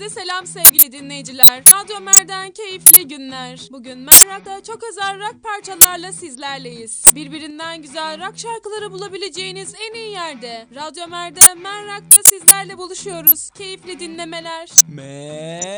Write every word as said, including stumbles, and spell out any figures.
Herkese selam sevgili dinleyiciler. Radyo Mer'den keyifli günler. Bugün Merrak'ta çok özel rock parçalarla sizlerleyiz. Birbirinden güzel rock şarkıları bulabileceğiniz en iyi yerde. Radyo Mer'de Merrak'ta sizlerle buluşuyoruz. Keyifli dinlemeler. Me